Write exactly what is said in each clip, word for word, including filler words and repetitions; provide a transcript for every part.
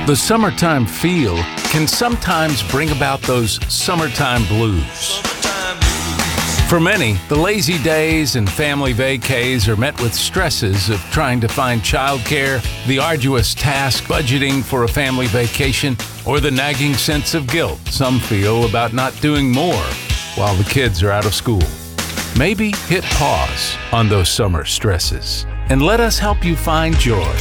The summertime feel can sometimes bring about those summertime blues. For many, the lazy days and family vacays are met with stresses of trying to find childcare, the arduous task budgeting for a family vacation, or the nagging sense of guilt some feel about not doing more while the kids are out of school. Maybe hit pause on those summer stresses and let us help you find joy.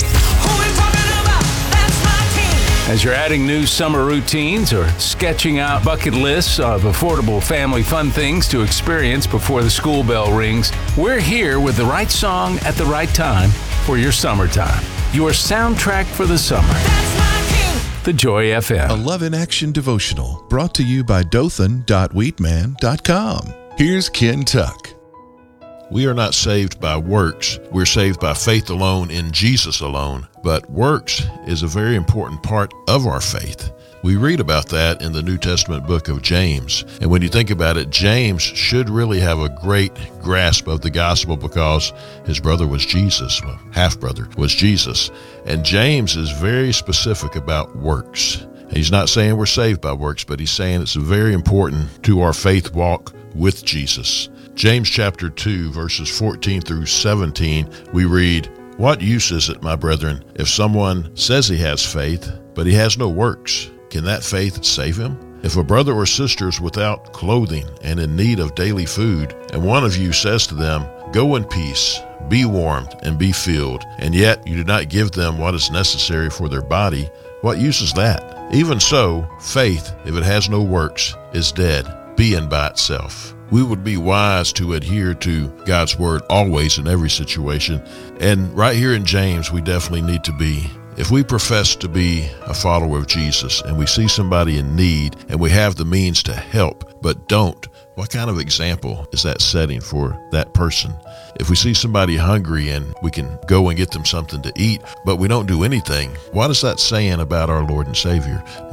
As you're adding new summer routines or sketching out bucket lists of affordable family fun things to experience before the school bell rings, we're here with the right song at the right time for your summertime. Your soundtrack for the summer. The Joy F M. A Love in Action devotional brought to you by Dothan dot wheatman dot com. Here's Ken Tuck. We are not saved by works. We're saved by faith alone in Jesus alone. But works is a very important part of our faith. We read about that in the New Testament book of James. And when you think about it, James should really have a great grasp of the gospel because his brother was Jesus, well, half-brother was Jesus. And James is very specific about works. He's not saying we're saved by works, but he's saying it's very important to our faith walk with Jesus. James chapter two, verses fourteen through seventeen, we read, "What use is it, my brethren, if someone says he has faith, but he has no works? Can that faith save him? If a brother or sister is without clothing and in need of daily food, and one of you says to them, 'Go in peace, be warmed and be filled,' and yet you do not give them what is necessary for their body, what use is that? Even so, faith, if it has no works, is dead, being by itself." We would be wise to adhere to God's word always in every situation. And right here in James, we definitely need to be. If we profess to be a follower of Jesus and we see somebody in need and we have the means to help, but don't, what kind of example is that setting for that person? If we see somebody hungry and we can go and get them something to eat, but we don't do anything, what is that saying about our Lord and Savior?